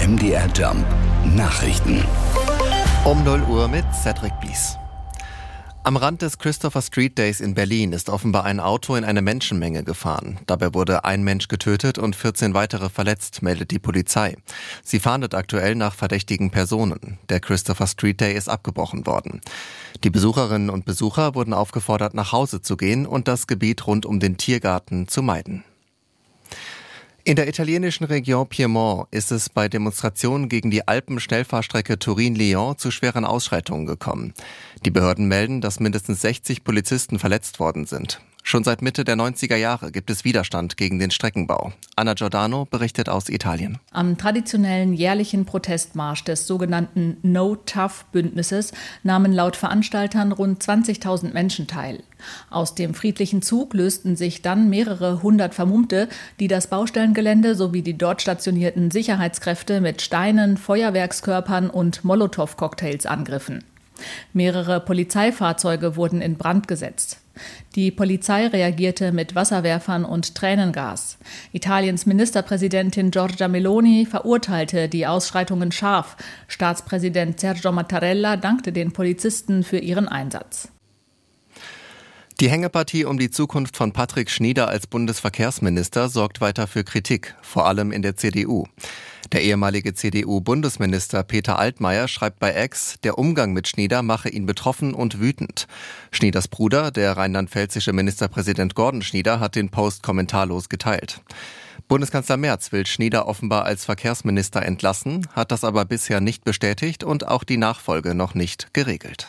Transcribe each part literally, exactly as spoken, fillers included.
M D R Jump Nachrichten. Um null Uhr mit Cedric Bies. Am Rand des Christopher Street Days in Berlin ist offenbar ein Auto in eine Menschenmenge gefahren. Dabei wurde ein Mensch getötet und vierzehn weitere verletzt, meldet die Polizei. Sie fahndet aktuell nach verdächtigen Personen. Der Christopher Street Day ist abgebrochen worden. Die Besucherinnen und Besucher wurden aufgefordert, nach Hause zu gehen und das Gebiet rund um den Tiergarten zu meiden. In der italienischen Region Piemont ist es bei Demonstrationen gegen die Alpen-Schnellfahrstrecke Turin-Lyon zu schweren Ausschreitungen gekommen. Die Behörden melden, dass mindestens sechzig Polizisten verletzt worden sind. Schon seit Mitte der neunziger Jahre gibt es Widerstand gegen den Streckenbau. Anna Giordano berichtet aus Italien. Am traditionellen jährlichen Protestmarsch des sogenannten No-Tough-Bündnisses nahmen laut Veranstaltern rund zwanzigtausend Menschen teil. Aus dem friedlichen Zug lösten sich dann mehrere hundert Vermummte, die das Baustellengelände sowie die dort stationierten Sicherheitskräfte mit Steinen, Feuerwerkskörpern und Molotow-Cocktails angriffen. Mehrere Polizeifahrzeuge wurden in Brand gesetzt. Die Polizei reagierte mit Wasserwerfern und Tränengas. Italiens Ministerpräsidentin Giorgia Meloni verurteilte die Ausschreitungen scharf. Staatspräsident Sergio Mattarella dankte den Polizisten für ihren Einsatz. Die Hängepartie um die Zukunft von Patrick Schnieder als Bundesverkehrsminister sorgt weiter für Kritik, vor allem in der C D U. Der ehemalige C D U-Bundesminister Peter Altmaier schreibt bei X, der Umgang mit Schnieder mache ihn betroffen und wütend. Schnieders Bruder, der rheinland-pfälzische Ministerpräsident Gordon Schnieder, hat den Post kommentarlos geteilt. Bundeskanzler Merz will Schnieder offenbar als Verkehrsminister entlassen, hat das aber bisher nicht bestätigt und auch die Nachfolge noch nicht geregelt.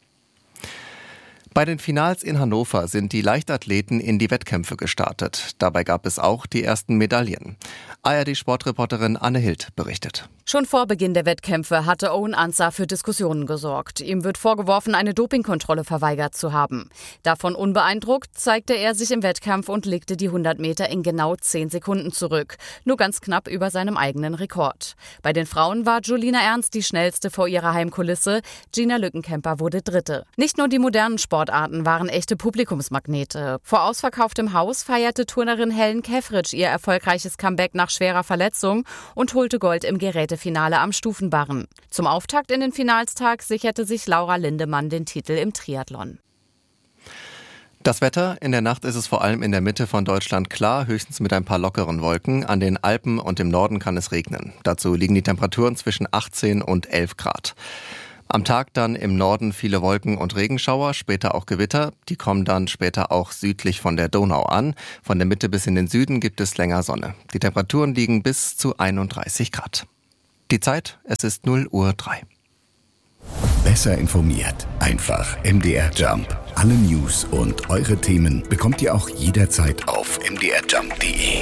Bei den Finals in Hannover sind die Leichtathleten in die Wettkämpfe gestartet. Dabei gab es auch die ersten Medaillen. A R D-Sportreporterin Anne Hild berichtet. Schon vor Beginn der Wettkämpfe hatte Owen Ansah für Diskussionen gesorgt. Ihm wird vorgeworfen, eine Dopingkontrolle verweigert zu haben. Davon unbeeindruckt zeigte er sich im Wettkampf und legte die hundert Meter in genau zehn Sekunden zurück. Nur ganz knapp über seinem eigenen Rekord. Bei den Frauen war Julina Ernst die schnellste vor ihrer Heimkulisse. Gina Lückenkämper wurde Dritte. Nicht nur die modernen Sportarten waren echte Publikumsmagnete. Vor ausverkauftem Haus feierte Turnerin Helen Kefritsch ihr erfolgreiches Comeback nach schwerer Verletzung und holte Gold im Gerätefinale am Stufenbarren. Zum Auftakt in den Finalstag sicherte sich Laura Lindemann den Titel im Triathlon. Das Wetter: In der Nacht ist es vor allem in der Mitte von Deutschland klar, höchstens mit ein paar lockeren Wolken. An den Alpen und im Norden kann es regnen. Dazu liegen die Temperaturen zwischen achtzehn und elf Grad. Am Tag dann im Norden viele Wolken und Regenschauer, später auch Gewitter. Die kommen dann später auch südlich von der Donau an. Von der Mitte bis in den Süden gibt es länger Sonne. Die Temperaturen liegen bis zu einunddreißig Grad. Die Zeit: Es ist null Uhr drei. Besser informiert. Einfach M D R Jump. Alle News und eure Themen bekommt ihr auch jederzeit auf m d r jump punkt d e.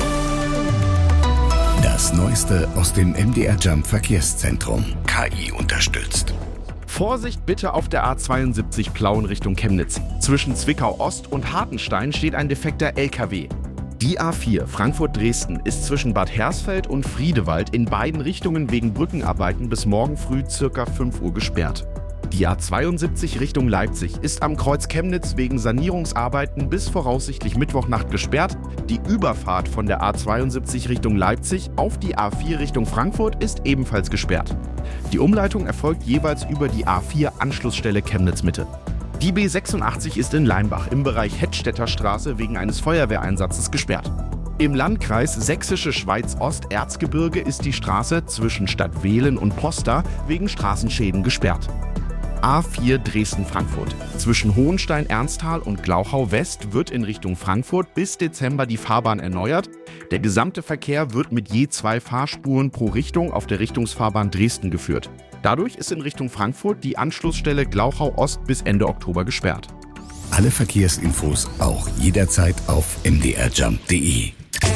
Das Neueste aus dem M D R Jump Verkehrszentrum. K I unterstützt. Vorsicht bitte auf der A zweiundsiebzig Plauen Richtung Chemnitz. Zwischen Zwickau Ost und Hartenstein steht ein defekter L K W. Die A vier Frankfurt-Dresden ist zwischen Bad Hersfeld und Friedewald in beiden Richtungen wegen Brückenarbeiten bis morgen früh ca. fünf Uhr gesperrt. Die A zweiundsiebzig Richtung Leipzig ist am Kreuz Chemnitz wegen Sanierungsarbeiten bis voraussichtlich Mittwochnacht gesperrt. Die Überfahrt von der A zweiundsiebzig Richtung Leipzig auf die A vier Richtung Frankfurt ist ebenfalls gesperrt. Die Umleitung erfolgt jeweils über die A vier Anschlussstelle Chemnitz-Mitte. Die B sechsundachtzig ist in Leimbach im Bereich Hettstädter Straße wegen eines Feuerwehreinsatzes gesperrt. Im Landkreis Sächsische Schweiz-Ost-Erzgebirge ist die Straße zwischen Stadtwehlen und Posta wegen Straßenschäden gesperrt. A vier Dresden-Frankfurt. Zwischen Hohenstein-Ernsthal und Glauchau-West wird in Richtung Frankfurt bis Dezember die Fahrbahn erneuert. Der gesamte Verkehr wird mit je zwei Fahrspuren pro Richtung auf der Richtungsfahrbahn Dresden geführt. Dadurch ist in Richtung Frankfurt die Anschlussstelle Glauchau-Ost bis Ende Oktober gesperrt. Alle Verkehrsinfos auch jederzeit auf m d r jump punkt d e.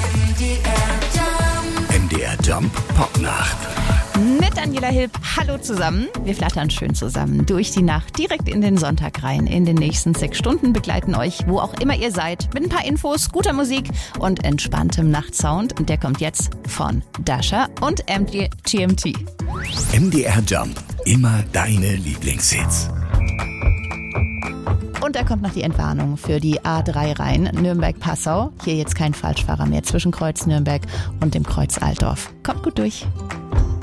M D R Jump Popnacht. Mit Daniela Hilb, hallo zusammen. Wir flattern schön zusammen durch die Nacht, direkt in den Sonntag rein. In den nächsten sechs Stunden begleiten euch, wo auch immer ihr seid, mit ein paar Infos, guter Musik und entspanntem Nachtsound. Und der kommt jetzt von Dasha und M D G M T. M D R Jump, immer deine Lieblingshits. Und da kommt noch die Entwarnung für die A drei rein, Nürnberg-Passau. Hier jetzt kein Falschfahrer mehr zwischen Kreuz Nürnberg und dem Kreuz Altdorf. Kommt gut durch.